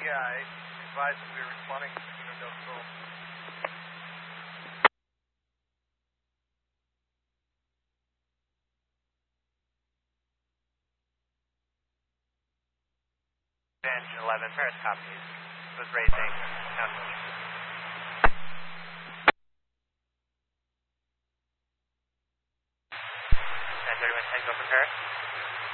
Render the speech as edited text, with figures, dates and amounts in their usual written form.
Yeah, I advised that we were responding to no call. Engine 11, Paris copies. Was racing. And 31 Tango for Paris.